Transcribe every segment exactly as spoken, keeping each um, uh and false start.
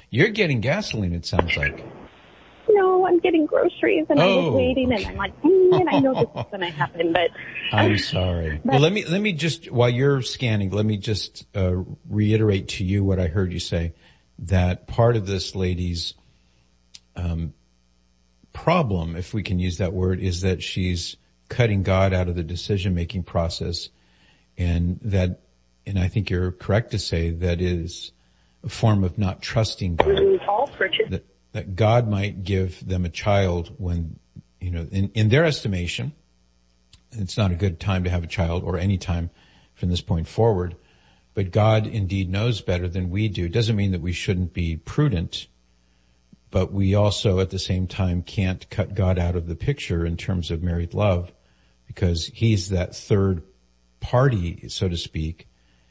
You're getting gasoline, it sounds like. No, I'm getting groceries, and oh, I was waiting, okay. and I'm like, mm, I know this is going to happen, but... I'm sorry. But, well, let me, let me just, while you're scanning, let me just uh, reiterate to you what I heard you say, that part of this lady's um, problem, if we can use that word, is that she's cutting God out of the decision-making process, and that, and I think you're correct to say that is a form of not trusting God. That, that God might give them a child when, you know, in, in their estimation, it's not a good time to have a child, or any time from this point forward, but God indeed knows better than we do. It doesn't mean that we shouldn't be prudent, but we also at the same time can't cut God out of the picture in terms of married love, because he's that third party, so to speak,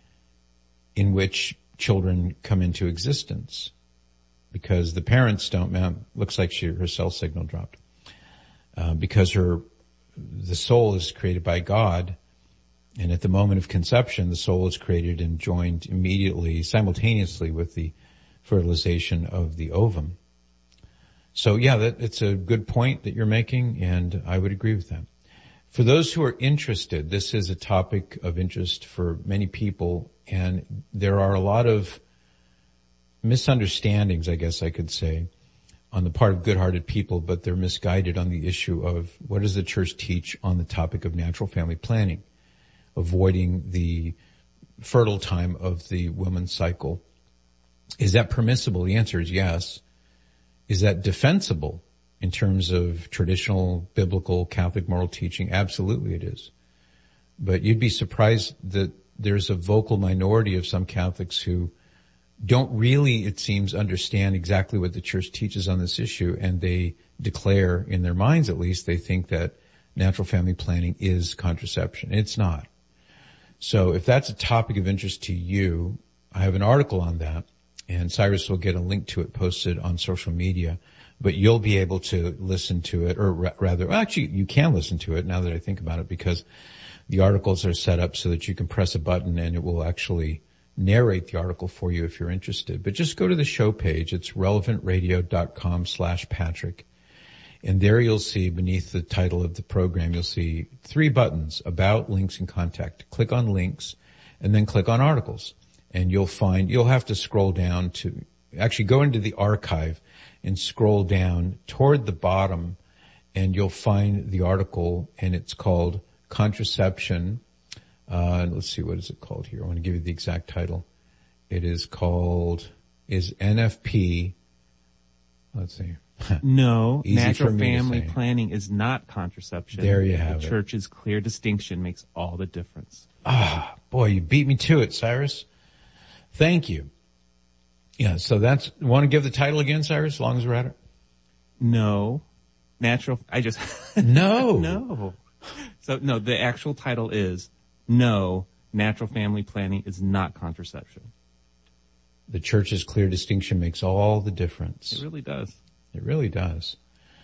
in which children come into existence. Because the parents don't, man, looks like she, her cell signal dropped. Uh, because her, the soul is created by God, and at the moment of conception, the soul is created and joined immediately, simultaneously with the fertilization of the ovum. So yeah, that, it's a good point that you're making, and I would agree with that. For those who are interested, this is a topic of interest for many people, and there are a lot of misunderstandings, I guess I could say, on the part of good-hearted people, but they're misguided on the issue of what does the church teach on the topic of natural family planning, avoiding the fertile time of the woman's cycle. Is that permissible? The answer is yes. Is that defensible in terms of traditional biblical Catholic moral teaching? Absolutely it is. But you'd be surprised that there's a vocal minority of some Catholics who don't really, it seems, understand exactly what the church teaches on this issue, and they declare, in their minds at least, they think that natural family planning is contraception. It's not. So if that's a topic of interest to you, I have an article on that, and Cyrus will get a link to it posted on social media, but you'll be able to listen to it, or ra- rather, well, actually, you can listen to it now that I think about it, because the articles are set up so that you can press a button and it will actually narrate the article for you if you're interested. But just go to the show page. It's relevantradio.com slash Patrick. And there you'll see, beneath the title of the program, you'll see three buttons: about, links, and contact. Click on links and then click on articles. And you'll find, you'll have to scroll down to, actually go into the archive and scroll down toward the bottom, and you'll find the article, and it's called Contraception. Uh, let's see, what is it called here? I want to give you the exact title. It is called, is N F P, let's see. No, Easy natural for me to family say. planning is not contraception. There you have the it. church's clear distinction makes all the difference. Ah, boy, you beat me to it, Cyrus. Thank you. Yeah, so that's, want to give the title again, Cyrus, as long as we're at it? No, natural, I just, No. no. So no, the actual title is, no, natural family planning is not contraception. The church's clear distinction makes all the difference. It really does. It really does.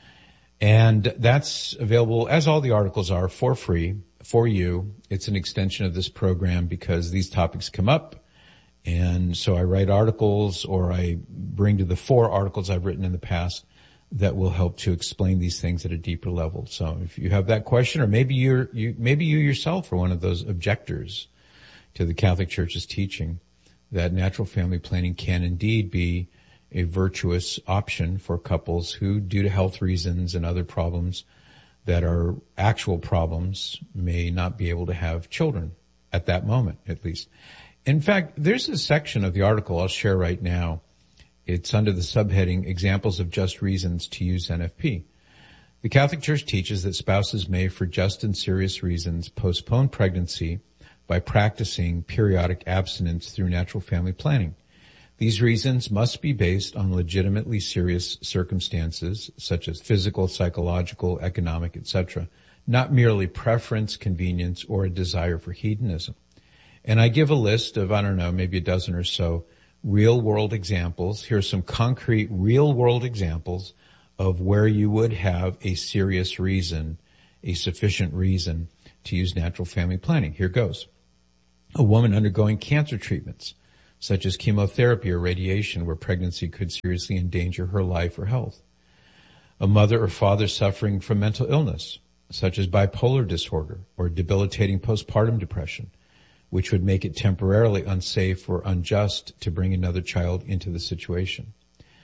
And that's available, as all the articles are, for free, for you. It's an extension of this program because these topics come up. And so I write articles, or I bring to the fore articles I've written in the past that will help to explain these things at a deeper level. So if you have that question, or maybe you're, you, maybe you yourself are one of those objectors to the Catholic Church's teaching that natural family planning can indeed be a virtuous option for couples who, due to health reasons and other problems that are actual problems, may not be able to have children at that moment, at least. In fact, there's a section of the article I'll share right now. It's under the subheading, Examples of Just Reasons to Use N F P. The Catholic Church teaches that spouses may, for just and serious reasons, postpone pregnancy by practicing periodic abstinence through natural family planning. These reasons must be based on legitimately serious circumstances, such as physical, psychological, economic, et cetera, not merely preference, convenience, or a desire for hedonism. And I give a list of, I don't know, maybe a dozen or so real-world examples. Here are some concrete real-world examples of where you would have a serious reason, a sufficient reason to use natural family planning. Here goes. A woman undergoing cancer treatments, such as chemotherapy or radiation, where pregnancy could seriously endanger her life or health. A mother or father suffering from mental illness, such as bipolar disorder or debilitating postpartum depression, which would make it temporarily unsafe or unjust to bring another child into the situation.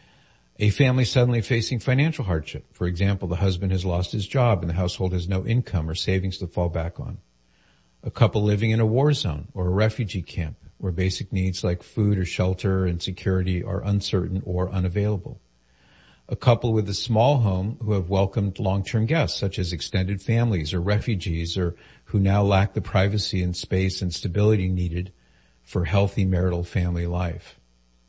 A family suddenly facing financial hardship. For example, the husband has lost his job and the household has no income or savings to fall back on. A couple living in a war zone or a refugee camp where basic needs like food or shelter and security are uncertain or unavailable. A couple with a small home who have welcomed long-term guests, such as extended families or refugees, or who now lack the privacy and space and stability needed for healthy marital family life.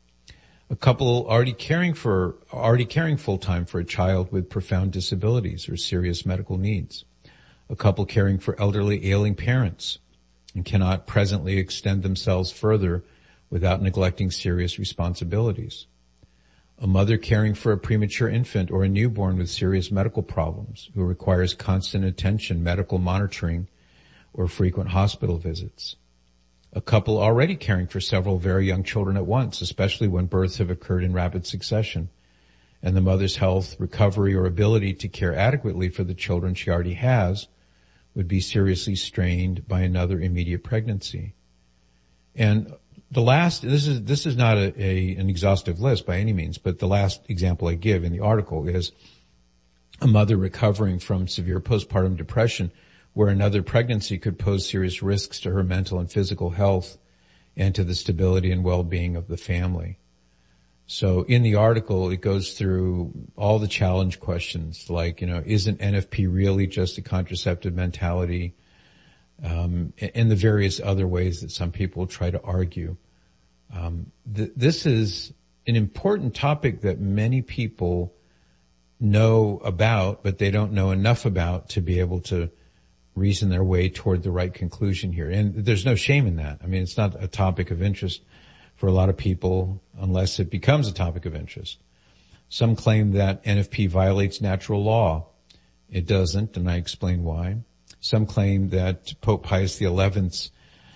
A couple already caring for, already caring full-time for a child with profound disabilities or serious medical needs. A couple caring for elderly ailing parents and cannot presently extend themselves further without neglecting serious responsibilities. A mother caring for a premature infant or a newborn with serious medical problems who requires constant attention, medical monitoring, or frequent hospital visits. A couple already caring for several very young children at once, especially when births have occurred in rapid succession, and the mother's health, recovery, or ability to care adequately for the children she already has would be seriously strained by another immediate pregnancy. And the last, this is, this is not a, a, an exhaustive list by any means, but the last example I give in the article is a mother recovering from severe postpartum depression where another pregnancy could pose serious risks to her mental and physical health and to the stability and well-being of the family. So in the article, it goes through all the challenge questions like, you know, isn't N F P really just a contraceptive mentality? Um, and the various other ways that some people try to argue. Um, th- this is an important topic that many people know about, but they don't know enough about to be able to reason their way toward the right conclusion here. And there's no shame in that. I mean, it's not a topic of interest for a lot of people unless it becomes a topic of interest. Some claim that N F P violates natural law. It doesn't, and I explain why. Some claim that Pope Pius the eleventh's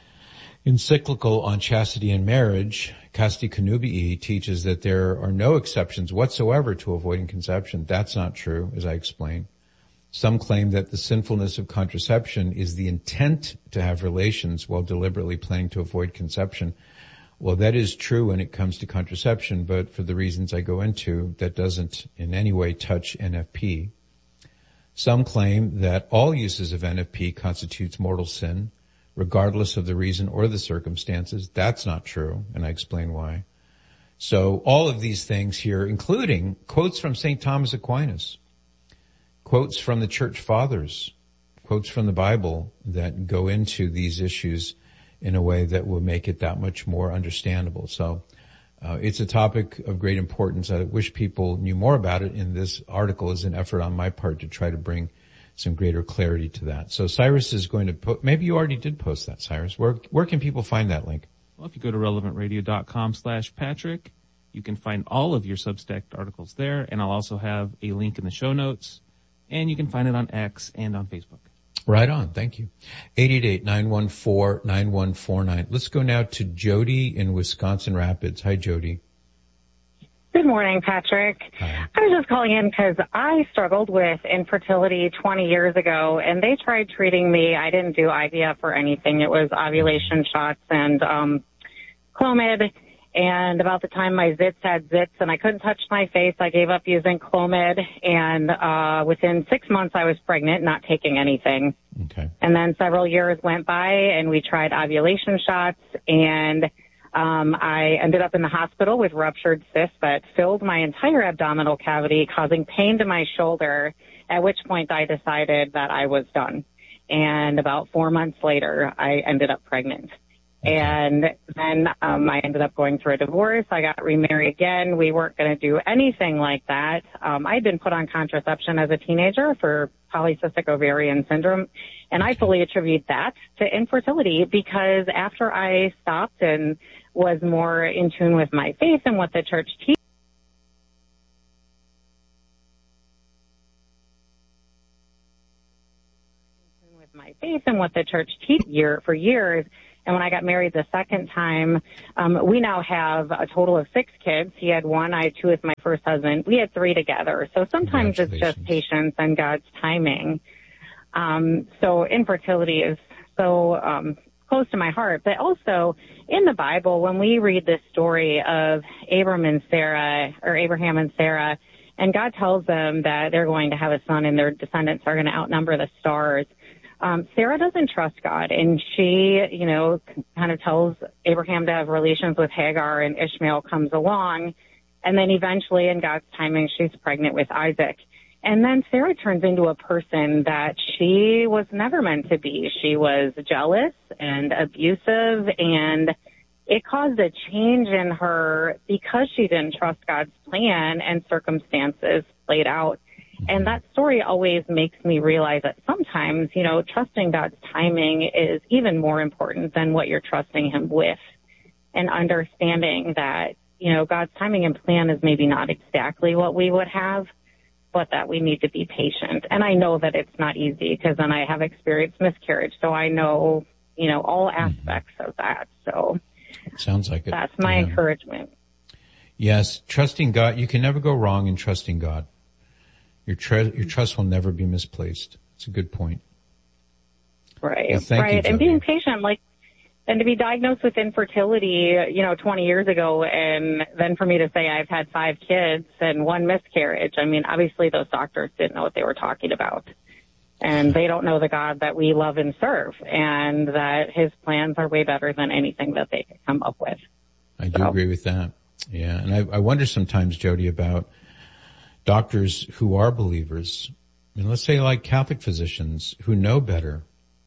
encyclical on chastity and marriage, Casti Connubii, teaches that there are no exceptions whatsoever to avoiding conception. That's not true, as I explain. Some claim that the sinfulness of contraception is the intent to have relations while deliberately planning to avoid conception. Well, that is true when it comes to contraception, but for the reasons I go into, that doesn't in any way touch N F P. Some claim that all uses of N F P constitutes mortal sin, regardless of the reason or the circumstances. That's not true, and I explain why. So all of these things here, including quotes from Saint Thomas Aquinas, quotes from the Church Fathers, quotes from the Bible that go into these issues in a way that will make it that much more understandable. So Uh, it's a topic of great importance. I wish people knew more about it, and this article is an effort on my part to try to bring some greater clarity to that. So Cyrus is going to put, maybe you already did post that, Cyrus. Where, where can people find that link? Well, if you go to relevantradio.com slash Patrick, you can find all of your Substack articles there, and I'll also have a link in the show notes, and you can find it on X and on Facebook. Right on. Thank you. eight eight eight, nine one four, nine one four nine. Let's go now to Jody in Wisconsin Rapids. Hi, Jody. Good morning, Patrick. Hi. I was just calling in because I struggled with infertility twenty years ago, and they tried treating me. I didn't do I V F or anything. It was ovulation shots and um, Clomid. And about the time my zits had zits and I couldn't touch my face, I gave up using Clomid. And uh, within six months, I was pregnant, not taking anything. Okay. And then several years went by, and we tried ovulation shots, and um, I ended up in the hospital with ruptured cysts that filled my entire abdominal cavity, causing pain to my shoulder, at which point I decided that I was done. And about four months later, I ended up pregnant. And then um, I ended up going through a divorce. I got remarried again. We weren't going to do anything like that. Um, I had been put on contraception as a teenager for polycystic ovarian syndrome, and I fully attribute that to infertility because after I stopped and was more in tune with my faith and what the church teaches, with my faith and what the church teaches year for years, And when I got married the second time, um, we now have a total of six kids. He had one, I had two with my first husband. We had three together. So sometimes it's just patience and God's timing. Um, so infertility is so um, close to my heart. But also in the Bible, when we read this story of Abram and Sarah, or Abraham and Sarah, and God tells them that they're going to have a son and their descendants are going to outnumber the stars, Um, Sarah doesn't trust God, and she, you know, kind of tells Abraham to have relations with Hagar, and Ishmael comes along, and then eventually, in God's timing, she's pregnant with Isaac. And then Sarah turns into a person that she was never meant to be. She was jealous and abusive, and it caused a change in her because she didn't trust God's plan, and circumstances played out. And that story always makes me realize that sometimes, you know, trusting God's timing is even more important than what you're trusting him with, and understanding that, you know, God's timing and plan is maybe not exactly what we would have, but that we need to be patient. And I know that it's not easy because then I have experienced miscarriage, so I know, you know, all aspects mm-hmm. of that. So sounds like it. That's my yeah. encouragement. Yes, trusting God. You can never go wrong in trusting God. Your, tr- your trust will never be misplaced. It's a good point. Right, well, thank right. You, and being patient, like, and to be diagnosed with infertility, you know, twenty years ago, and then for me to say I've had five kids and one miscarriage, I mean, obviously those doctors didn't know what they were talking about. And they don't know the God that we love and serve, and that his plans are way better than anything that they could come up with. I do so. agree with that. Yeah, and I, I wonder sometimes, Jody, about doctors who are believers, and let's say like Catholic physicians who know better,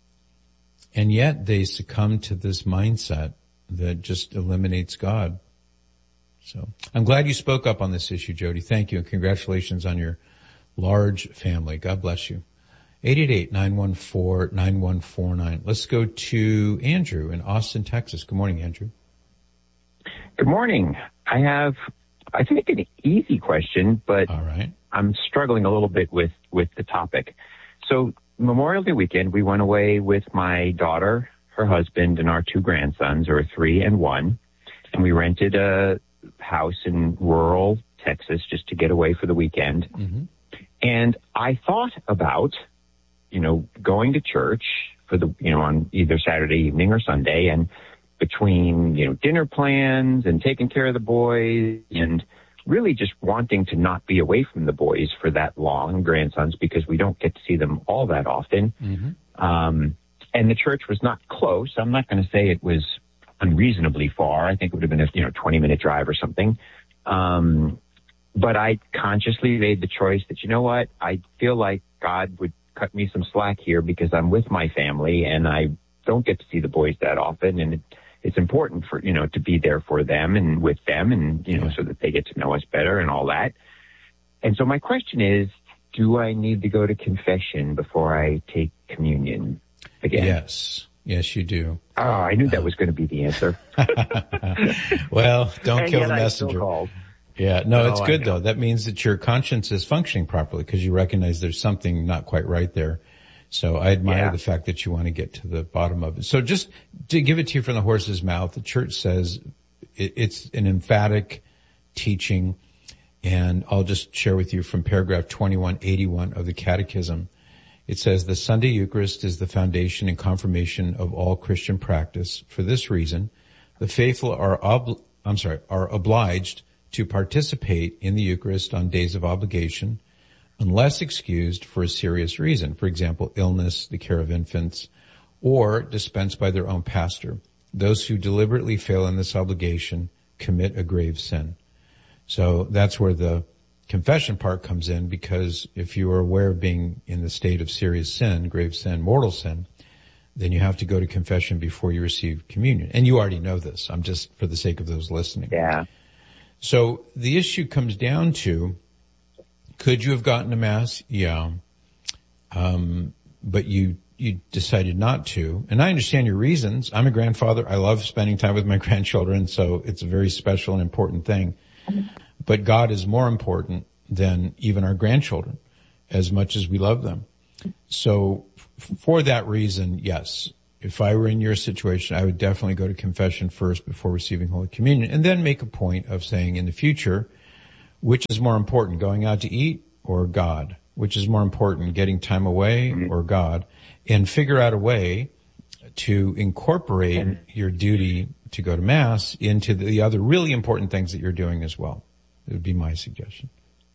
and yet they succumb to this mindset that just eliminates God. So I'm glad you spoke up on this issue, Jody. Thank you, and congratulations on your large family. God bless you. eight eight eight, nine one four, nine one four nine. Let's go to Andrew in Austin, Texas. Good morning, Andrew. Good morning. I have I think an easy question, but All right. I'm struggling a little bit with, with the topic. So Memorial Day weekend, we went away with my daughter, her husband, and our two grandsons, or three and one, and we rented a house in rural Texas just to get away for the weekend. Mm-hmm. And I thought about, you know, going to church for the, you know, on either Saturday evening or Sunday, and between, you know, dinner plans and taking care of the boys and really just wanting to not be away from the boys for that long, grandsons, because we don't get to see them all that often. Mm-hmm. Um, and the church was not close. I'm not going to say it was unreasonably far. I think it would have been a, you know, twenty minute drive or something. Um, but I consciously made the choice that, you know what, I feel like God would cut me some slack here because I'm with my family and I don't get to see the boys that often. And it, it's important for, you know, to be there for them and with them and, you know, so that they get to know us better and all that. And so my question is, do I need to go to confession before I take communion again? Yes. Yes, you do. Oh, I knew that was going to be the answer. Well, don't and kill yet the I messenger. still called. Yeah, no, Oh, it's good though. That means that your conscience is functioning properly because you recognize there's something not quite right there. So I admire Yeah. the fact that you want to get to the bottom of it. So just to give it to you from the horse's mouth, the church says it, it's an emphatic teaching, and I'll just share with you from paragraph twenty-one eighty-one of the Catechism. It says the Sunday Eucharist is the foundation and confirmation of all Christian practice. For this reason, the faithful are ob- I'm sorry, are obliged to participate in the Eucharist on days of obligation, unless excused for a serious reason, for example, illness, the care of infants, or dispensed by their own pastor. Those who deliberately fail in this obligation commit a grave sin. So that's where the confession part comes in, because if you are aware of being in the state of serious sin, grave sin, mortal sin, then you have to go to confession before you receive communion. And you already know this. I'm just for the sake of those listening. Yeah. So the issue comes down to, could you have gotten to Mass? Yeah. Um, but you, you decided not to. And I understand your reasons. I'm a grandfather. I love spending time with my grandchildren, so it's a very special and important thing. But God is more important than even our grandchildren, as much as we love them. So for that reason, yes, if I were in your situation, I would definitely go to confession first before receiving Holy Communion, and then make a point of saying in the future, which is more important, going out to eat or God? Which is more important, getting time away mm-hmm. or God? And figure out a way to incorporate mm-hmm. your duty to go to Mass into the other really important things that you're doing as well. It would be my suggestion.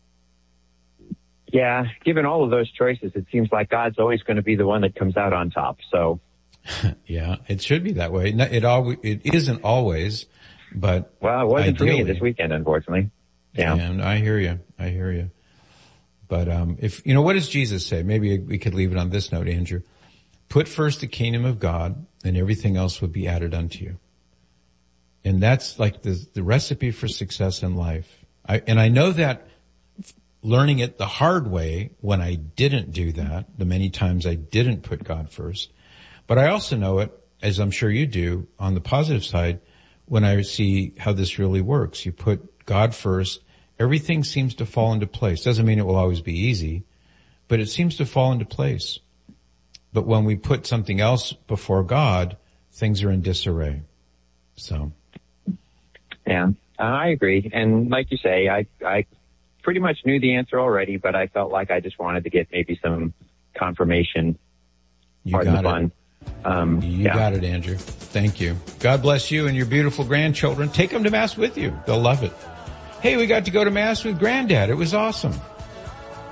Yeah, given all of those choices, it seems like God's always going to be the one that comes out on top. So, yeah, it should be that way. It always, it isn't always, but well, it wasn't ideally. for me this weekend, unfortunately. Yeah, and I hear you. I hear you. But um, if you know, what does Jesus say? Maybe we could leave it on this note, Andrew. Put first the kingdom of God, and everything else will be added unto you. And that's like the the recipe for success in life. I, and I know that learning it the hard way when I didn't do that, the many times I didn't put God first. But I also know it, as I'm sure you do, on the positive side, when I see how this really works. You put God first, everything seems to fall into place. Doesn't mean it will always be easy, but it seems to fall into place. But when we put something else before God, things are in disarray. So. Yeah, I agree. And like you say, I, I pretty much knew the answer already, but I felt like I just wanted to get maybe some confirmation. You got it. Fun. Um, you yeah. got it, Andrew. Thank you. God bless you and your beautiful grandchildren. Take them to Mass with you. They'll love it. Hey, we got to go to Mass with Granddad. It was awesome.